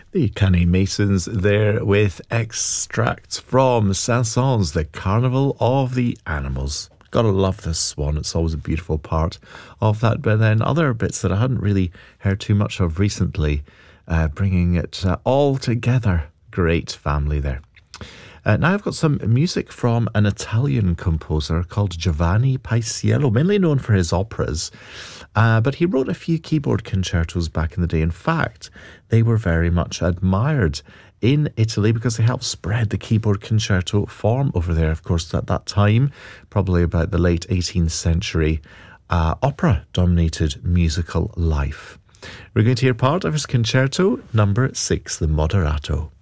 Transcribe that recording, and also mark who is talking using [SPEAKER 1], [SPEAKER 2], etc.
[SPEAKER 1] The Canny Masons there with extracts from Saint-Saëns, the Carnival of the Animals. Gotta love this one. It's always a beautiful part of that. But then other bits that I hadn't really heard too much of recently, bringing it all together. Great family there. Now I've got some music from an Italian composer called Giovanni Paisiello, mainly known for his operas, but he wrote a few keyboard concertos back in the day. In fact, they were very much admired in Italy because they helped spread the keyboard concerto form over there. Of course, at that time, probably about the late 18th century, opera dominated musical life. We're going to hear part of his concerto number 6, the Moderato.